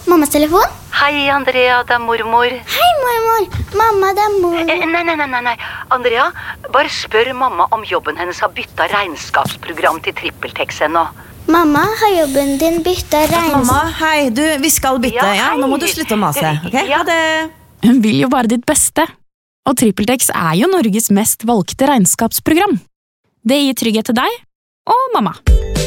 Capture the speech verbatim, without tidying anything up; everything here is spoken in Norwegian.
mammas telefon? Hei, Andrea, det er mormor. Hei, mormor. Mamma, det er mor. Eh, nei, nei, nei, nei. Andrea, bare spør mamma om jobben hennes har byttet regnskapsprogram til TrippelTex ennå. Mamma, har jobben din byttet regnskap? Mamma, hei, du, vi skal bytte, ja, Ja, hei. nå må du slutte å mase, ok? Ja. Ha det. Hun vil jo bare ditt beste. Og TrippelTex er jo Norges mest valgte regnskapsprogram. Det gir trygghet til deg og mamma.